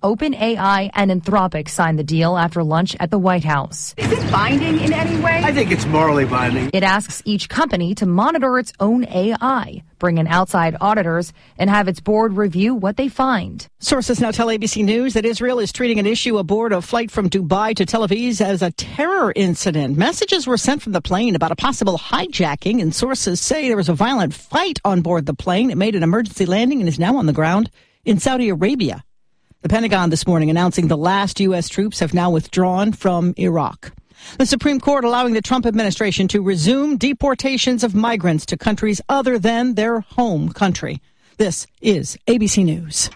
OpenAI and Anthropic signed the deal after lunch at the White House. Is it binding in any way? I think it's morally binding. It asks each company to monitor its own AI, bring in outside auditors, and have its board review what they find. Sources now tell ABC News that Israel is treating an issue aboard a flight from Dubai to Tel Aviv as a terror incident. Messages were sent from the plane about a possible hijacking, and sources say there was a violent fight on board the plane. It made an emergency landing and is now on the ground in Saudi Arabia. The Pentagon this morning announcing the last U.S. troops have now withdrawn from Iraq. The Supreme Court allowing the Trump administration to resume deportations of migrants to countries other than their home country. This is ABC News.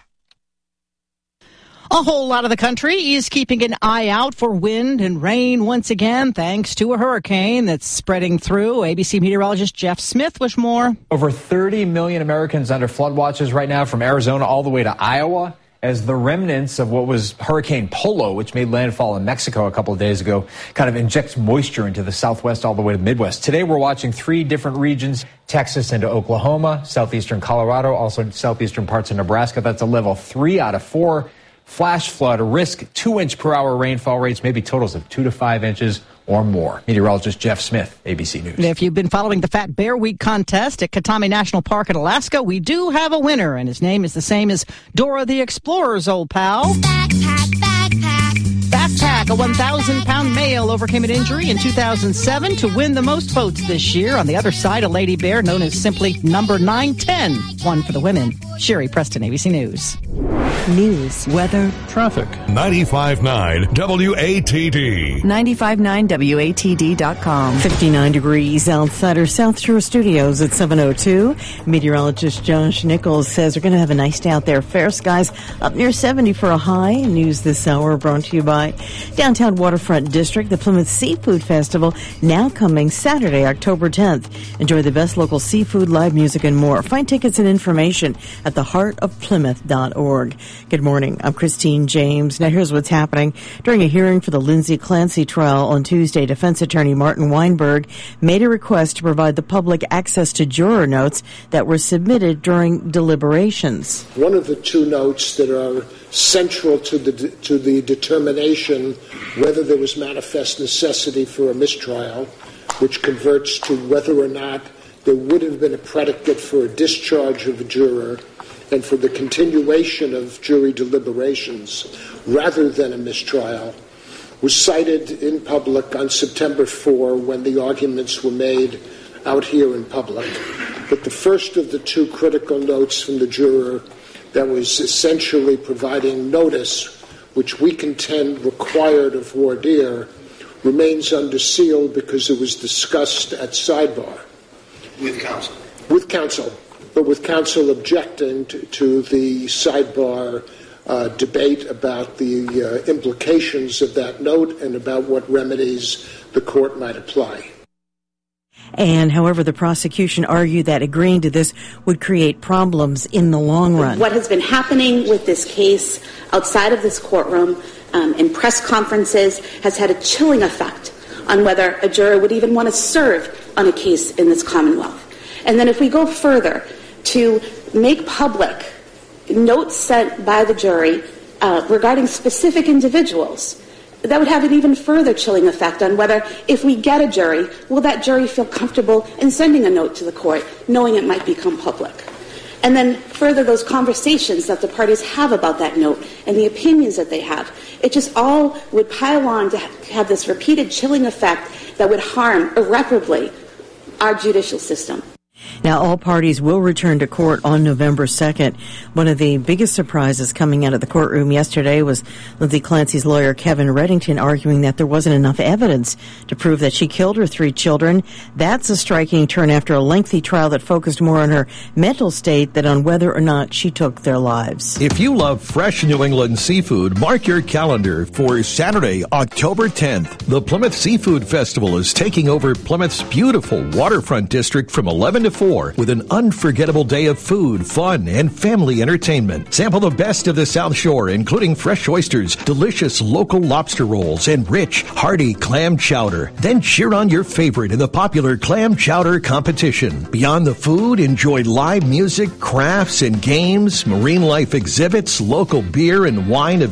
A whole lot of the country is keeping an eye out for wind and rain once again, thanks to a hurricane that's spreading through. ABC meteorologist Jeff Smith with more. Over 30 million Americans under flood watches right now from Arizona all the way to Iowa, as the remnants of what was Hurricane Polo, which made landfall in Mexico a couple of days ago, kind of injects moisture into the southwest all the way to the Midwest. Today, we're watching 3 different regions, Texas into Oklahoma, southeastern Colorado, also southeastern parts of Nebraska. That's a level 3 out of 4. Flash flood, risk 2-inch per hour rainfall rates, maybe totals of 2 to 5 inches or more. Meteorologist Jeff Smith, ABC News. If you've been following the Fat Bear Week contest at Katami National Park in Alaska, we do have a winner, and his name is the same as Dora the Explorer's old pal. Backpack, a 1,000-pound male overcame an injury in 2007 to win the most votes this year. On the other side, a lady bear known as simply number 910 won for the women. Sherry Preston, ABC News. News, weather, traffic. 95.9 WATD. 95.9 WATD.com. 59 degrees outside our South Shore studios at 7:02. Meteorologist Josh Nichols says we're going to have a nice day out there. Fair skies up near 70 for a high. News this hour brought to you by Downtown Waterfront District. The Plymouth Seafood Festival now coming Saturday, October 10th. Enjoy the best local seafood, live music, and more. Find tickets and information at theheartofplymouth.org. Good morning. I'm Christine James. Now here's what's happening. During a hearing for the Lindsay Clancy trial on Tuesday, defense attorney Martin Weinberg made a request to provide the public access to juror notes that were submitted during deliberations. One of the 2 notes that are central to the determination whether there was manifest necessity for a mistrial, which converts to whether or not there would have been a predicate for a discharge of a juror and for the continuation of jury deliberations rather than a mistrial, was cited in public on September 4 when the arguments were made out here in public. But the first of the 2 critical notes from the juror that was essentially providing notice, which we contend required of voir dire, remains under seal because it was discussed at sidebar. With counsel. With counsel. But with counsel objecting to the sidebar debate about the implications of that note and about what remedies the court might apply. And however, the prosecution argued that agreeing to this would create problems in the long run. What has been happening with this case outside of this courtroom in press conferences has had a chilling effect on whether a juror would even want to serve on a case in this Commonwealth. And then if we go further to make public notes sent by the jury regarding specific individuals, that would have an even further chilling effect on whether, if we get a jury, will that jury feel comfortable in sending a note to the court, knowing it might become public. And then further, those conversations that the parties have about that note and the opinions that they have, it just all would pile on to have this repeated chilling effect that would harm irreparably our judicial system. Now, all parties will return to court on November 2nd. One of the biggest surprises coming out of the courtroom yesterday was Lindsay Clancy's lawyer, Kevin Reddington, arguing that there wasn't enough evidence to prove that she killed her 3 children. That's a striking turn after a lengthy trial that focused more on her mental state than on whether or not she took their lives. If you love fresh New England seafood, mark your calendar for Saturday, October 10th. The Plymouth Seafood Festival is taking over Plymouth's beautiful waterfront district from 11 to 4 with an unforgettable day of food, fun, and family entertainment. Sample the best of the South Shore, including fresh oysters, delicious local lobster rolls, and rich, hearty clam chowder. Then cheer on your favorite in the popular clam chowder competition. Beyond the food, enjoy live music, crafts, and games, marine life exhibits, local beer and wine